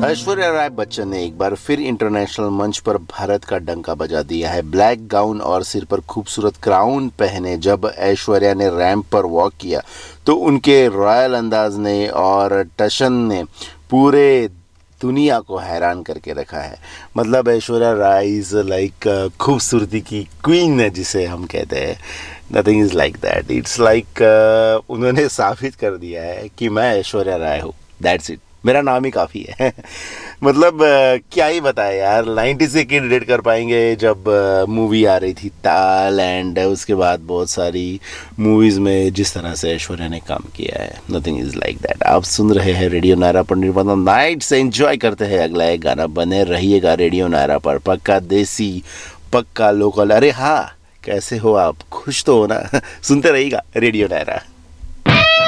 ऐश्वर्या राय बच्चन ने एक बार फिर इंटरनेशनल मंच पर भारत का डंका बजा दिया है। ब्लैक गाउन और सिर पर खूबसूरत क्राउन पहने जब ऐश्वर्या ने रैंप पर वॉक किया तो उनके रॉयल अंदाज ने और टशन ने पूरे दुनिया को हैरान करके रखा है। मतलब ऐश्वर्या राय इज लाइक खूबसूरती की क्वीन है जिसे हम कहते हैं। Nothing is like that. It's like उन्होंने साबित कर दिया है कि मैं ऐश्वर्या राय हूँ। That's it. मेरा नाम ही काफ़ी है। मतलब क्या ही बताए यार। 90 से किड रिलेट कर पाएंगे जब मूवी आ रही थी ताल, एंड उसके बाद बहुत सारी मूवीज़ में जिस तरह से ऐश्वर्या ने काम किया है। Nothing is like that. आप सुन रहे हैं रेडियो नायरा पर निर्मला नाइट से। एंजॉय करते हैं अगला एक गाना। बने रहिएगा रेडियो नायरा पर। पक्का देसी, पक्का लोकल। अरे हाँ, कैसे हो आप? खुश तो हो ना? सुनते रहिएगा रेडियो नायरा।